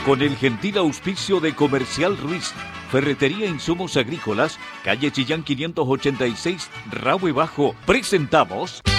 Con el gentil auspicio de Comercial Ruiz, Ferretería Insumos Agrícolas, calle Chillán 586, Rahue Bajo, presentamos